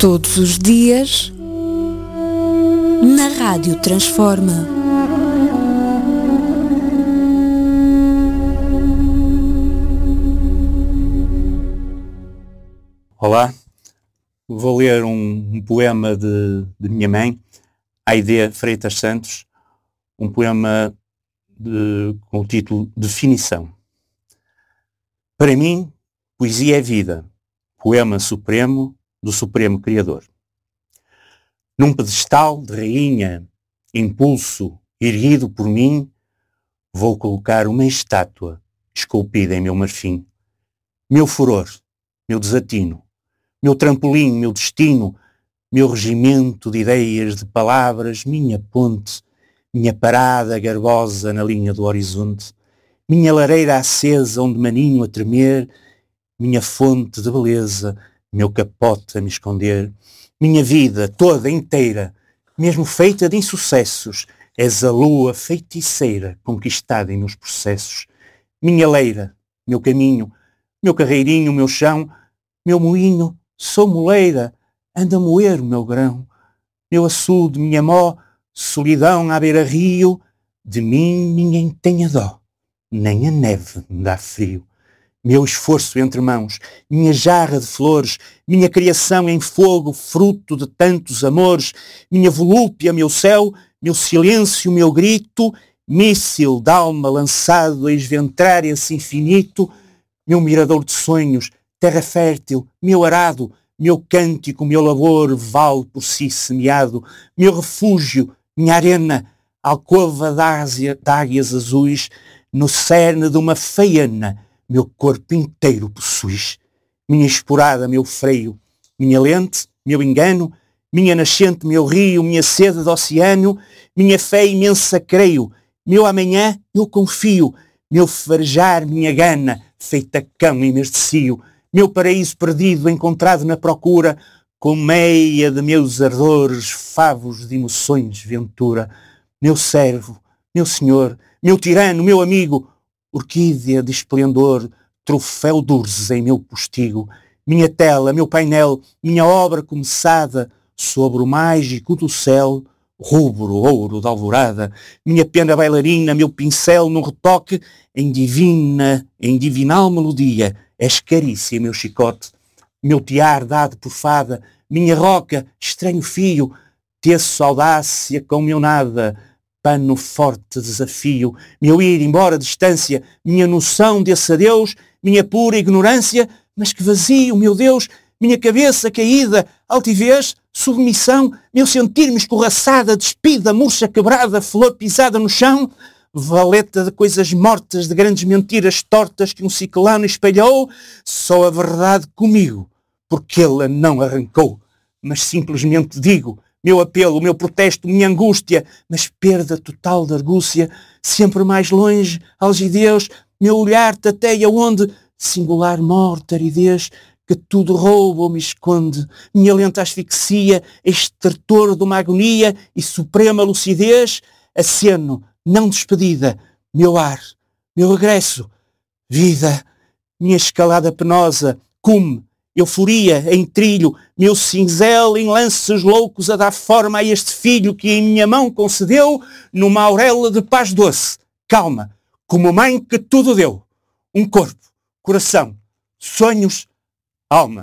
Todos os dias, na Rádio Transforma. Olá, vou ler um poema de minha mãe, Aide Freitas Santos, um poema com o título Definição. Para mim, poesia é vida, poema supremo do Supremo Criador. Num pedestal de rainha, impulso erguido por mim, vou colocar uma estátua esculpida em meu marfim. Meu furor, meu desatino, meu trampolim, meu destino, meu regimento de ideias, de palavras, minha ponte, minha parada garbosa na linha do horizonte, minha lareira acesa onde maninho a tremer, minha fonte de beleza, meu capote a me esconder, minha vida toda inteira, mesmo feita de insucessos, és a lua feiticeira conquistada em meus processos. Minha leira, meu caminho, meu carreirinho, meu chão, meu moinho, sou moleira, anda a moer o meu grão. Meu açude, minha mó, solidão à beira-rio, de mim ninguém tenha dó, nem a neve me dá frio. Meu esforço entre mãos, minha jarra de flores, minha criação em fogo, fruto de tantos amores, minha volúpia, meu céu, meu silêncio, meu grito, míssil d'alma lançado a esventrar esse infinito, meu mirador de sonhos, terra fértil, meu arado, meu cântico, meu labor, vale por si semeado, meu refúgio, minha arena, alcova de águias azuis, no cerne de uma feiana, meu corpo inteiro possuis. Minha esporada, meu freio, minha lente, meu engano, minha nascente, meu rio, minha sede de oceano, minha fé imensa creio, meu amanhã eu confio, meu farejar, minha gana, feita cão emerdecio, meu paraíso perdido encontrado na procura, colmeia de meus ardores, favos de emoções, ventura, meu servo, meu senhor, meu tirano, meu amigo, orquídea de esplendor, troféu d'urzes em meu postigo, minha tela, meu painel, minha obra começada, sobre o mágico do céu, rubro ouro da alvorada, minha pena bailarina, meu pincel no retoque, em divinal melodia, és carícia, meu chicote, meu tiar dado por fada, minha roca, estranho fio, teço audácia com meu nada, pano forte desafio, meu ir embora distância, minha noção desse adeus, minha pura ignorância, mas que vazio, meu Deus, minha cabeça caída, altivez, submissão, meu sentir-me escorraçada, despida, murcha quebrada, flor pisada no chão, valeta de coisas mortas, de grandes mentiras tortas que um ciclano espalhou, só a verdade comigo, porque ele a não arrancou, mas simplesmente digo, meu apelo, meu protesto, minha angústia, mas perda total de argúcia, sempre mais longe, algideus, meu olhar tateia onde, singular morte, aridez, que tudo rouba ou me esconde, minha lenta asfixia, estertor de uma agonia e suprema lucidez, aceno, não despedida, meu ar, meu regresso, vida, minha escalada penosa, cume, euforia em trilho, meu cinzel em lances loucos a dar forma a este filho que em minha mão concedeu numa auréola de paz doce, calma, como mãe que tudo deu, um corpo, coração, sonhos, alma.